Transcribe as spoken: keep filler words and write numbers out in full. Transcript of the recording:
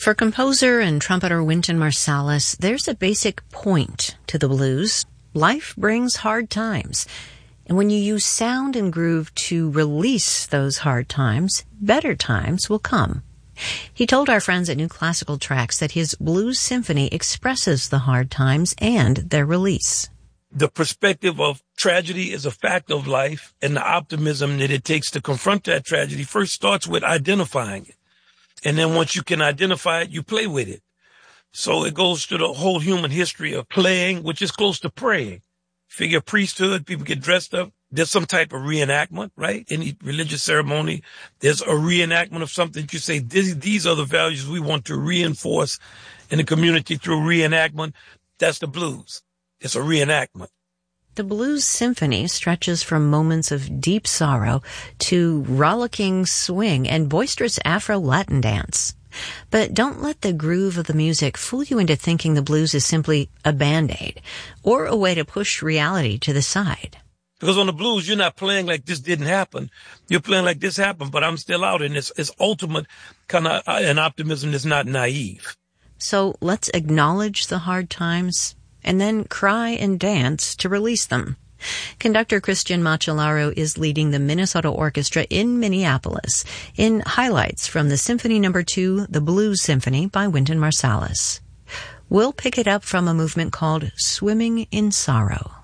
For composer and trumpeter Wynton Marsalis, there's a basic point to the blues. Life brings hard times. And when you use sound and groove to release those hard times, better times will come. He told our friends at New Classical Tracks that his blues symphony expresses the hard times and their release. The perspective of tragedy is a fact of life, and the optimism that it takes to confront that tragedy first starts with identifying it. And then once you can identify it, you play with it. So it goes through the whole human history of playing, which is close to praying. Figure priesthood, people get dressed up. There's some type of reenactment, right? Any religious ceremony, there's a reenactment of something. You say, these are the values we want to reinforce in the community through reenactment. That's the blues. It's a reenactment. The blues symphony stretches from moments of deep sorrow to rollicking swing and boisterous Afro-Latin dance. But don't let the groove of the music fool you into thinking the blues is simply a Band-Aid or a way to push reality to the side. Because on the blues, you're not playing like this didn't happen. You're playing like this happened, but I'm still out. And it's, it's ultimate kind of an optimism that's not naive. So let's acknowledge the hard times and then cry and dance to release them. Conductor Christian Macellaro is leading the Minnesota Orchestra in Minneapolis in highlights from the Symphony Number Two, the Blues Symphony by Wynton Marsalis. We'll pick it up from a movement called Swimming in Sorrow.